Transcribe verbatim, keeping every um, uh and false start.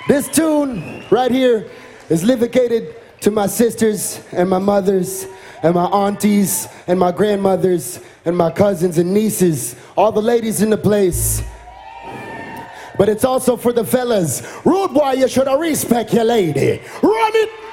This tune right here is dedicated to my sisters and my mothers and my aunties and my grandmothers and my cousins and nieces, all the ladies in the place. But it's also for the fellas. Rude boy, you should have respect your lady. Run it!